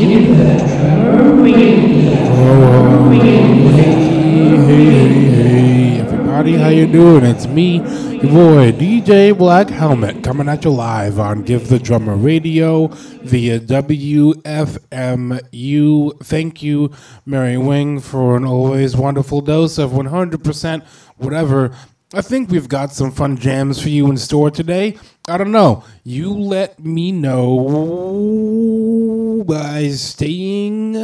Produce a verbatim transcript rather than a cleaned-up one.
Oh, hey, hey, hey, hey, everybody, how you doing? It's me, your boy, D J Black Helmet, coming at you live on Give the Drummer Radio via W F M U. Thank you, Mary Wing, for an always wonderful dose of one hundred percent whatever. I think we've got some fun jams for you in store today. I don't know. You let me know by staying